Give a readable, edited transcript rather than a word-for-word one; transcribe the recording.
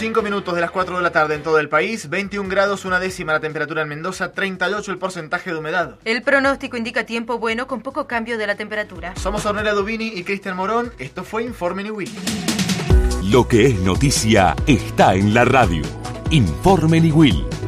5 minutos de las 4 de la tarde en todo el país, 21 grados, 1/10 la temperatura en Mendoza, 38 el porcentaje de humedad. El pronóstico indica tiempo bueno con poco cambio de la temperatura. Somos Ornella Dubini y Cristian Morón. Esto fue Informe Niwil. Lo que es noticia está en la radio. Informe Niwil.